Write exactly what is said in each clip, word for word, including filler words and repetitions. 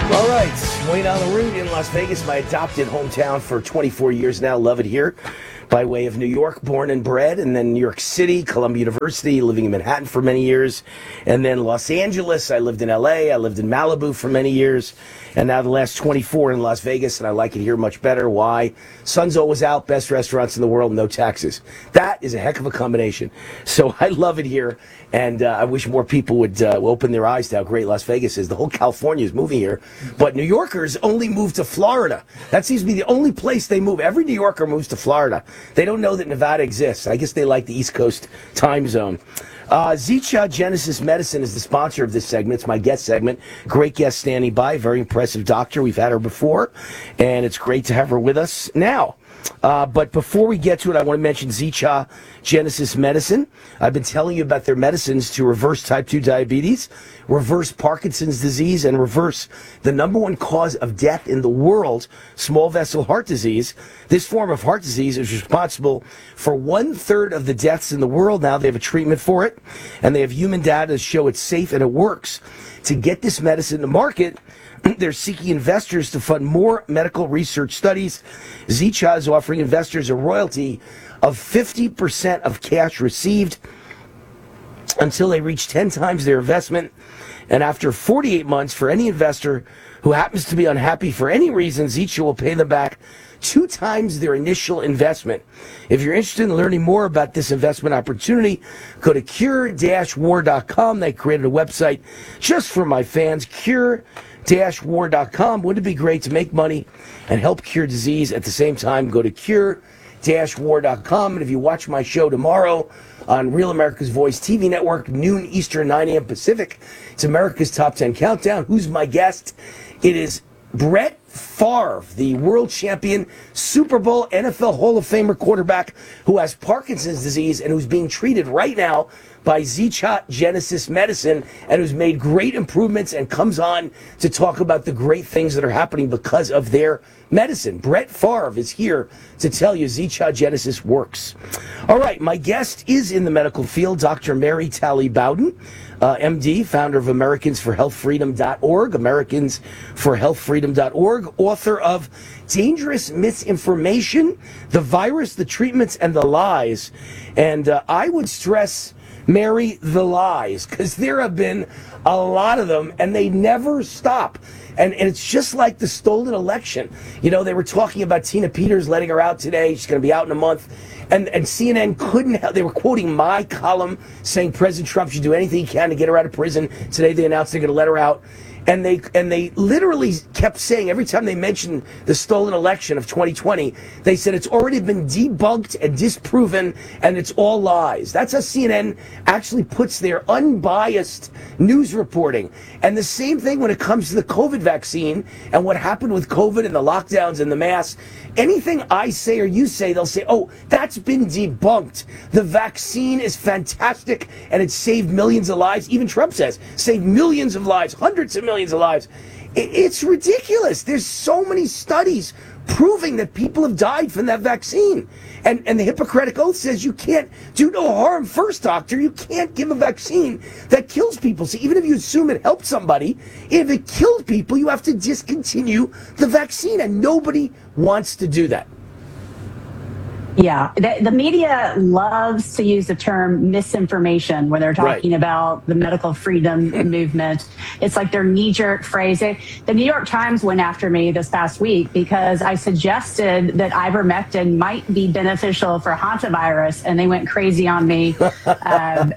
All right, Wayne on the route in Las Vegas, my adopted hometown for twenty-four years now. Love it here. By way of New York, born and bred, and then New York City, Columbia University, living in Manhattan for many years, and then Los Angeles. I lived in L A, I lived in Malibu for many years, and now the last twenty-four in Las Vegas, and I like it here much better. Why? Sun's always out, best restaurants in the world, no taxes. That is a heck of a combination. So I love it here, and uh, I wish more people would uh, open their eyes to how great Las Vegas is. The whole California is moving here, but New Yorkers only move to Florida. That seems to be the only place they move. Every New Yorker moves to Florida. They don't know that Nevada exists. I guess they like the East Coast time zone. Uh, Zicha Genesis Medicine is the sponsor of this segment. It's my guest segment. Great guest standing by. Very impressive doctor. We've had her before, and it's great to have her with us now. Uh, but before we get to it, I want to mention Zicha Genesis Medicine. I've been telling you about their medicines to reverse type two diabetes, reverse Parkinson's disease, and reverse the number one cause of death in the world, small vessel heart disease. This form of heart disease is responsible for one third of the deaths in the world. Now they have a treatment for it, and they have human data to show it's safe and it works. To get this medicine to market, they're seeking investors to fund more medical research studies. Zicha is offering investors a royalty of fifty percent of cash received until they reach ten times their investment. And after forty-eight months, for any investor who happens to be unhappy for any reason, Zicha will pay them back two times their initial investment. If you're interested in learning more about this investment opportunity, go to cure dash war dot com. They created a website just for my fans, cure dash war dot com. Wouldn't it be great to make money and help cure disease at the same time? Go to cure dash war dot com. And if you watch my show tomorrow on Real America's Voice T V network, noon Eastern, nine a.m. Pacific, it's America's Top ten Countdown. Who's my guest? It is Brett Favre, the world champion, Super Bowl, N F L Hall of Famer quarterback who has Parkinson's disease and who's being treated right now by Zicha Genesis Medicine, and who's made great improvements and comes on to talk about the great things that are happening because of their medicine. Brett Favre is here to tell you Zicha Genesis works. All right, my guest is in the medical field, Doctor Mary Talley Bowden, uh, M D, founder of Americans for Health Freedom dot org, Americans for Health Freedom dot org, author of Dangerous Misinformation, The Virus, the Treatments, and the Lies. And uh, I would stress, Mary, the lies, because there have been a lot of them, and they never stop. And, and it's just like the stolen election. You know, they were talking about Tina Peters letting her out today. She's going to be out in a month. And, and C N N couldn't help. They were quoting my column saying President Trump should do anything he can to get her out of prison. Today they announced they're going to let her out. And they and they literally kept saying, every time they mentioned the stolen election of twenty twenty, they said it's already been debunked and disproven, and it's all lies. That's how C N N actually puts their unbiased news reporting. And the same thing when it comes to the COVID vaccine and what happened with COVID and the lockdowns and the masks. Anything I say or you say, they'll say, oh, that's been debunked. The vaccine is fantastic, and it saved millions of lives. Even Trump says, saved millions of lives, hundreds of millions of lives. It's ridiculous. There's so many studies proving that people have died from that vaccine. And, and the Hippocratic Oath says you can't do no harm first, doctor. You can't give a vaccine that kills people. So even if you assume it helped somebody, if it killed people, you have to discontinue the vaccine. And nobody wants to do that. Yeah, the, the media loves to use the term misinformation when they're talking Right. about the medical freedom movement. It's like their knee-jerk phrase. It, the New York Times went after me this past week because I suggested that ivermectin might be beneficial for hantavirus, and they went crazy on me. um,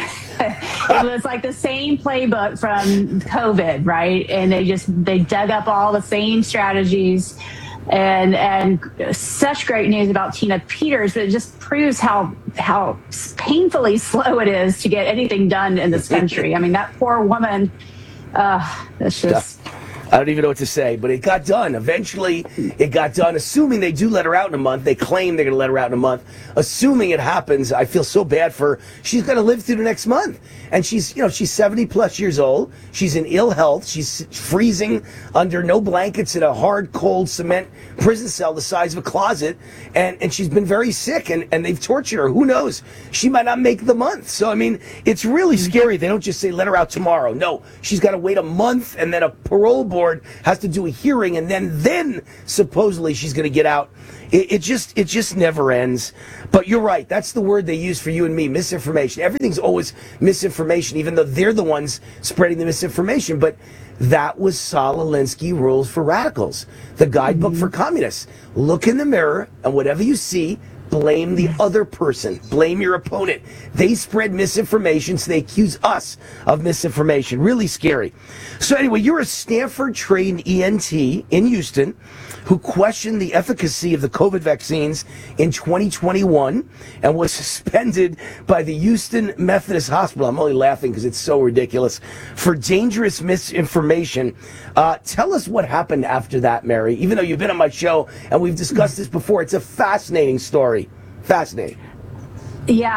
it was like the same playbook from COVID, right? And they just they dug up all the same strategies. And and such great news about Tina Peters, but it just proves how how painfully slow it is to get anything done in this country. I mean, that poor woman, uh, it's just... I don't even know what to say, but it got done. Eventually, it got done, assuming they do let her out in a month. They claim they're going to let her out in a month. Assuming it happens, I feel so bad for her. She's going to live through the next month. And she's, you know, she's seventy plus years old. She's in ill health. She's freezing under no blankets in a hard, cold cement prison cell the size of a closet. And, and she's been very sick, and, and they've tortured her. Who knows? She might not make the month. So, I mean, it's really scary. They don't just say, let her out tomorrow. No, she's got to wait a month, and then a parole board board has to do a hearing, and then then supposedly she's going to get out. It, it just it just never ends. But you're right. That's the word they use for you and me, misinformation. Everything's always misinformation, even though they're the ones spreading the misinformation. But that was Saul Alinsky Rules for Radicals, the guidebook mm-hmm. for communists. Look in the mirror, and whatever you see, blame the other person. Blame your opponent. They spread misinformation, so they accuse us of misinformation. Really scary. So anyway, you're a Stanford-trained E N T in Houston who questioned the efficacy of the COVID vaccines in twenty twenty-one and was suspended by the Houston Methodist Hospital. I'm only laughing because it's so ridiculous. For dangerous misinformation. Uh, tell us what happened after that, Mary. Even though you've been on my show and we've discussed this before, it's a fascinating story. Fascinating. Yeah,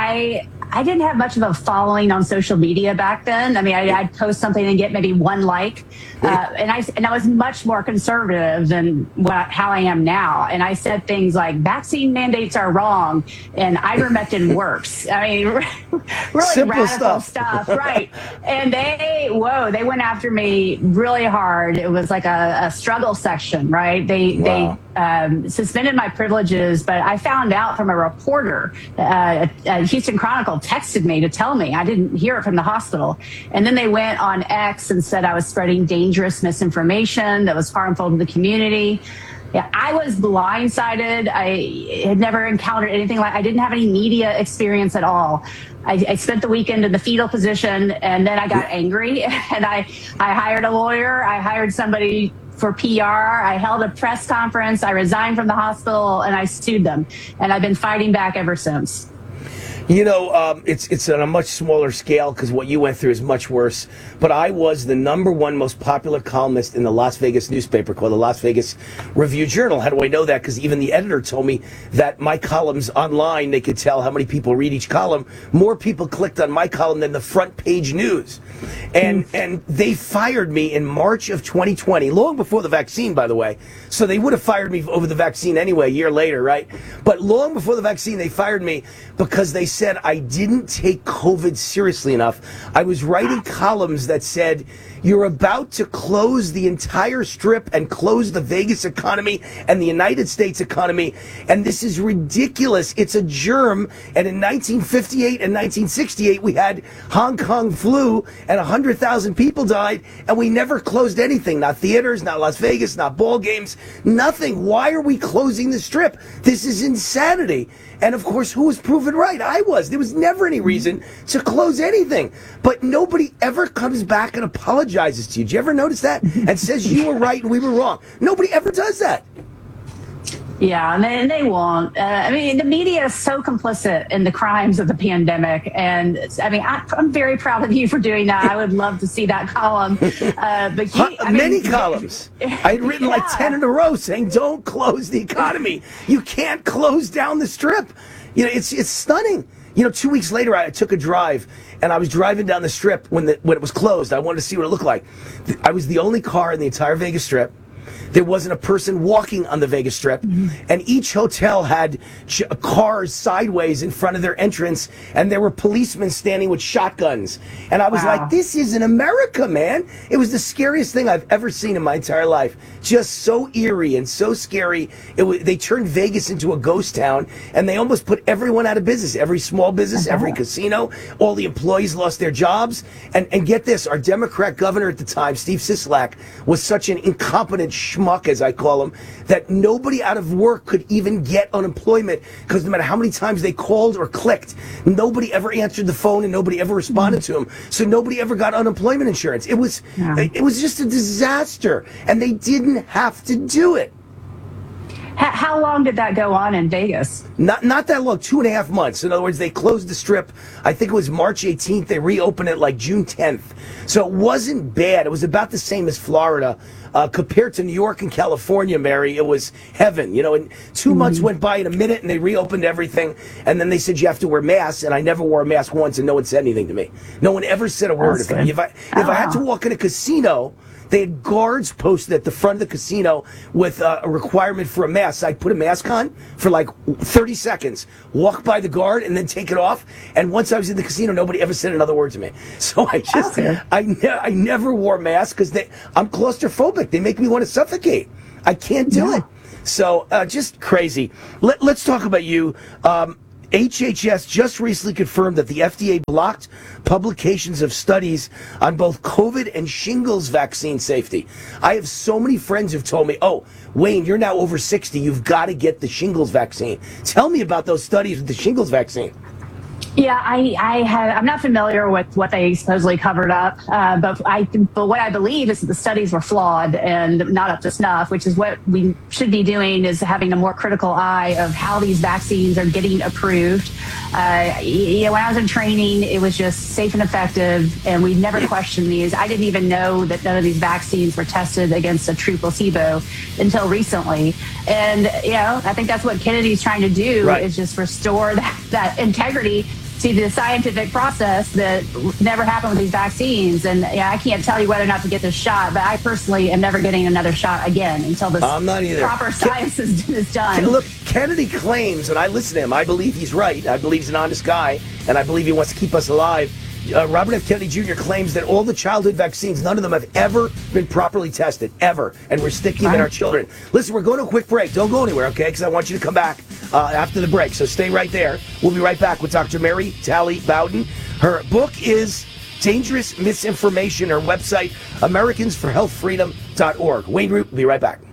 I I didn't have much of a following on social media back then. I mean, I, I'd post something and get maybe one like, uh, and I and I was much more conservative than what, how I am now. And I said things like vaccine mandates are wrong and ivermectin works. I mean, really Simple radical stuff. stuff, right? And they, whoa, they went after me really hard. It was like a, a struggle section, right? They wow. they. Um, suspended my privileges, but I found out from a reporter, uh, uh, Houston Chronicle texted me to tell me. I didn't hear it from the hospital. And then they went on X and said I was spreading dangerous misinformation that was harmful to the community. Yeah, I was blindsided. I had never encountered anything like, I didn't have any media experience at all. I, I spent the weekend in the fetal position, and then I got angry, and I, I hired a lawyer. I hired somebody for P R. I held a press conference. I resigned from the hospital, and I sued them. And I've been fighting back ever since. You know, um, it's it's on a much smaller scale because what you went through is much worse. But I was the number one most popular columnist in the Las Vegas newspaper called the Las Vegas Review-Journal. How do I know that? Because even the editor told me that my columns online, they could tell how many people read each column. More people clicked on my column than the front page news. And mm. and they fired me in March of twenty twenty, long before the vaccine, by the way. So they would have fired me over the vaccine anyway, a year later, right? But long before the vaccine, they fired me because they said I didn't take COVID seriously enough. I was writing columns that said, you're about to close the entire strip and close the Vegas economy and the United States economy. And this is ridiculous. It's a germ. And in nineteen fifty-eight and nineteen sixty-eight, we had Hong Kong flu and one hundred thousand people died. And we never closed anything. Not theaters, not Las Vegas, not ball games, nothing. Why are we closing the strip? This is insanity. And of course, who was proven right? I was. There was never any reason to close anything. But nobody ever comes back and apologizes to you. Did you ever notice that? And says you were right and we were wrong. Nobody ever does that. Yeah, and they, they won't. Uh, I mean, the media is so complicit in the crimes of the pandemic. And I mean, I, I'm very proud of you for doing that. I would love to see that column. Uh, but he, huh, I Many mean, columns. I had written yeah. like ten in a row saying, don't close the economy. You can't close down the strip. You know, it's it's stunning. You know, two weeks later, I took a drive, and I was driving down the strip when the, when it was closed. I wanted to see what it looked like. I was the only car in the entire Vegas Strip. There wasn't a person walking on the Vegas Strip, mm-hmm. and each hotel had ch- cars sideways in front of their entrance, and there were policemen standing with shotguns. And I was wow. like, this isn't America, man. It was the scariest thing I've ever seen in my entire life. Just so eerie and so scary. It w- they turned Vegas into a ghost town, and they almost put everyone out of business. Every small business, uh-huh. every casino, all the employees lost their jobs. And, and get this, our Democrat governor at the time, Steve Sisolak, was such an incompetent schmuck, as I call him, that nobody out of work could even get unemployment because no matter how many times they called or clicked, nobody ever answered the phone and nobody ever responded mm. to him. So nobody ever got unemployment insurance. It was yeah. it was just a disaster, and they didn't have to do it. How long did that go on in Vegas? Not not that long, two and a half months. In other words, they closed the strip, I think it was March eighteenth. They reopened it like June tenth. So it wasn't bad. It was about the same as Florida. Uh, compared to New York and California, Mary, it was heaven. You know, and two mm-hmm. months went by in a minute, and they reopened everything. And then they said you have to wear masks, and I never wore a mask once, and no one said anything to me. No one ever said a word. If I, if I, if oh, I had to walk in a casino, They had guards posted at the front of the casino with uh, a requirement for a mask. So I'd put a mask on for like thirty seconds, walk by the guard, and then take it off. And once I was in the casino, nobody ever said another word to me. So I just, Okay. I, ne- I never wore masks because I'm claustrophobic. They make me want to suffocate. I can't do Yeah. it. So uh, just crazy. Let, let's talk about you. Um, H H S just recently confirmed that the F D A blocked publications of studies on both COVID and shingles vaccine safety. I have so many friends who've told me, oh, Wayne, you're now over sixty. You've got to get the shingles vaccine. Tell me about those studies with the shingles vaccine. Yeah, I, I have. I'm not familiar with what they supposedly covered up, uh, but I, but what I believe is that the studies were flawed and not up to snuff. Which is what we should be doing: is having a more critical eye of how these vaccines are getting approved. Uh, you know, when I was in training, it was just safe and effective, and we never questioned these. I didn't even know that none of these vaccines were tested against a true placebo until recently. And you know, I think that's what Kennedy's trying to do, Right. is just restore that, that integrity to the scientific process that never happened with these vaccines. And yeah, I can't tell you whether or not to get this shot, but I personally am never getting another shot again until this I'm not either. proper science is, is done. Look, Kennedy claims, and I listen to him, I believe he's right. I believe he's an honest guy, and I believe he wants to keep us alive. Uh, Robert F. Kennedy Junior claims that all the childhood vaccines, none of them have ever been properly tested, ever, and we're sticking them in our children. Listen, we're going to a quick break. Don't go anywhere, okay, because I want you to come back uh, after the break, so stay right there. We'll be right back with Doctor Mary Talley Bowden. Her book is Dangerous Misinformation. Her website, Americans for Health Freedom dot org. Wayne Root will be right back.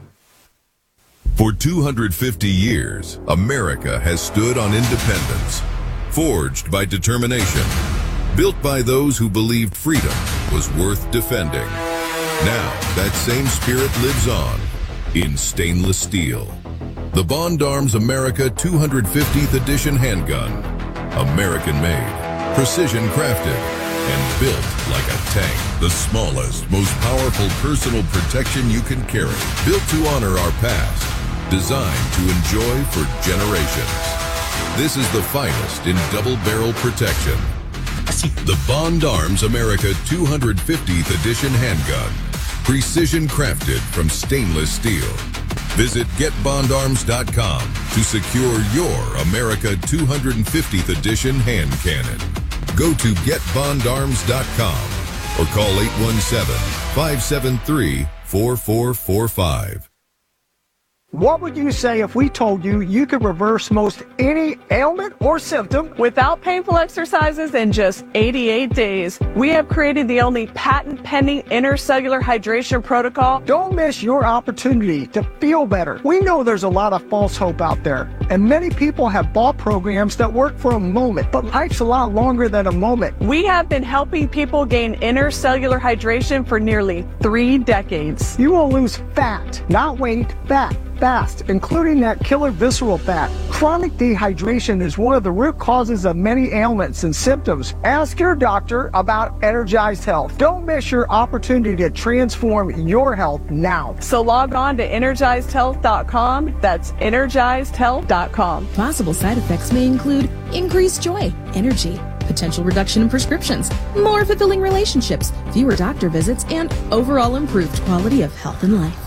For two hundred fifty years, America has stood on independence, forged by determination, built by those who believed freedom was worth defending. Now, that same spirit lives on in stainless steel. The Bond Arms America two hundred fiftieth Edition handgun. American-made, precision-crafted, and built like a tank. The smallest, most powerful personal protection you can carry. Built to honor our past. Designed to enjoy for generations. This is the finest in double-barrel protection. The Bond Arms America two hundred fiftieth Edition handgun. Precision crafted from stainless steel. Visit get bond arms dot com to secure your America two hundred fiftieth Edition hand cannon. Go to get bond arms dot com or call eight one seven, five seven three, four four four five. What would you say if we told you you could reverse most any ailment or symptom without painful exercises in just eighty-eight days? We have created the only patent-pending intercellular hydration protocol. Don't miss your opportunity to feel better. We know there's a lot of false hope out there, and many people have bought programs that work for a moment, but life's a lot longer than a moment. We have been helping people gain intercellular hydration for nearly three decades. You will lose fat, not weight, fat. Fast, including that killer visceral fat. Chronic dehydration is one of the root causes of many ailments and symptoms. Ask your doctor about Energized Health. Don't miss your opportunity to transform your health now. So log on to energized health dot com. That's energized health dot com. Possible side effects may include increased joy, energy, potential reduction in prescriptions, more fulfilling relationships, fewer doctor visits, and overall improved quality of health and life.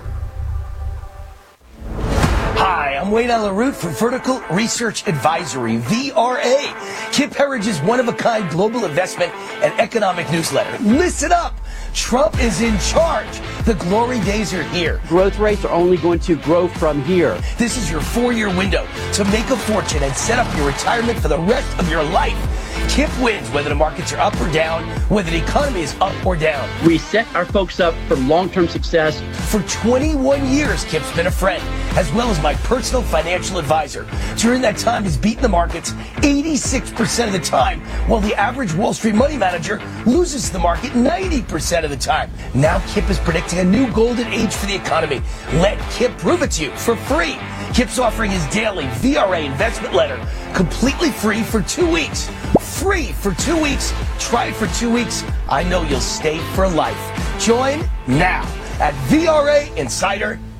Hi, I'm Wayne LaRoute from Vertical Research Advisory, V R A, Kip Herridge's one-of-a-kind global investment and economic newsletter. Listen up! Trump is in charge. The glory days are here. Growth rates are only going to grow from here. This is your four-year window to make a fortune and set up your retirement for the rest of your life. Kip wins whether the markets are up or down, whether the economy is up or down. We set our folks up for long-term success. For twenty-one years, Kip's been a friend, as well as my personal financial advisor. During that time, he's beaten the markets eighty-six percent of the time, while the average Wall Street money manager loses to the market ninety percent of the time. Now Kip is predicting a new golden age for the economy. Let Kip prove it to you for free. Kip's offering his daily V R A investment letter completely free for two weeks. Free for two weeks. Try it for two weeks. I know you'll stay for life. Join now at V R A Insider.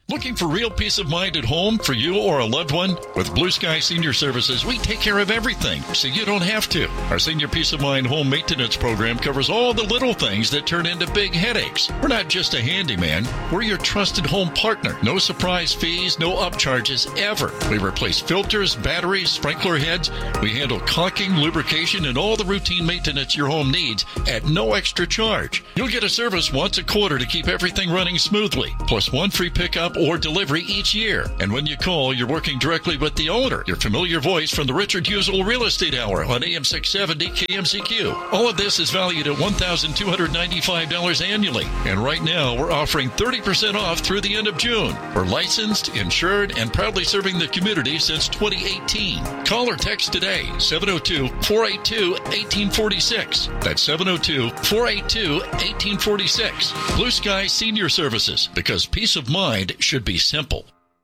Looking for real peace of mind at home for you or a loved one? With Blue Sky Senior Services, we take care of everything, so you don't have to. Our Senior Peace of Mind home maintenance program covers all the little things that turn into big headaches. We're not just a handyman, we're your trusted home partner. No surprise fees, no upcharges ever. We replace filters, batteries, sprinkler heads. We handle caulking, lubrication, and all the routine maintenance your home needs at no extra charge. You'll get a service once a quarter to keep everything running smoothly, plus one free pickup or delivery each year. And when you call, you're working directly with the owner, your familiar voice from the Richard Husel Real Estate Hour on A M six seventy K M C Q. All of this is valued at one thousand two hundred ninety-five dollars annually. And right now, we're offering thirty percent off through the end of June. We're licensed, insured, and proudly serving the community since twenty eighteen. Call or text today, seven oh two, four eight two, one eight four six. That's seven oh two, four eight two, one eight four six. Blue Sky Senior Services, because peace of mind should be simple.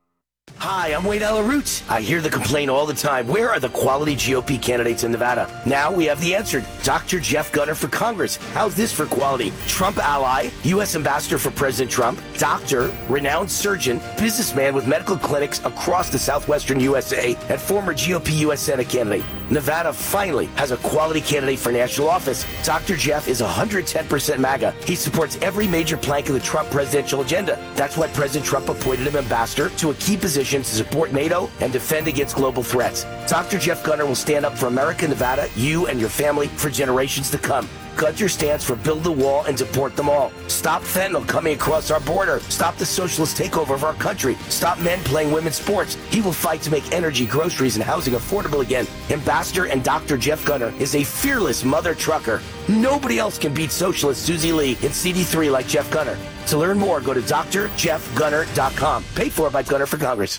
Hi, I'm Wade Alaroot. I hear the complaint all the time. Where are the quality G O P candidates in Nevada? Now we have the answer. Doctor Jeff Gunter for Congress. How's this for quality? Trump ally, U S ambassador for President Trump, doctor, renowned surgeon, businessman with medical clinics across the southwestern U S A, and former G O P U S Senate candidate. Nevada finally has a quality candidate for national office. Doctor Jeff is one hundred ten percent MAGA. He supports every major plank of the Trump presidential agenda. That's why President Trump appointed him ambassador to a key position to support NATO and defend against global threats. Doctor Jeff Gunter will stand up for America, Nevada, you and your family for generations to come. Gunter stands for build the wall and deport them all. Stop fentanyl coming across our border. Stop the socialist takeover of our country. Stop men playing women's sports. He will fight to make energy, groceries, and housing affordable again. Ambassador and Doctor Jeff Gunter is a fearless mother trucker. Nobody else can beat socialist Susie Lee in C D three like Jeff Gunter. To learn more, go to d r jeff gunter dot com. Paid for by Gunter for Congress.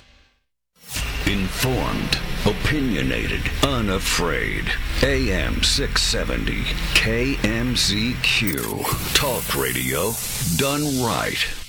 Informed, opinionated, unafraid. A M six seventy K M Z Q. Talk radio done right.